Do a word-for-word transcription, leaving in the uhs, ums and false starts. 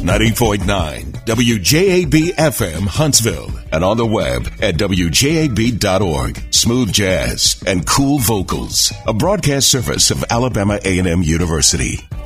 ninety point nine W J A B F M Huntsville and on the web at W J A B dot org. Smooth jazz and cool vocals. A broadcast service of Alabama A and M University.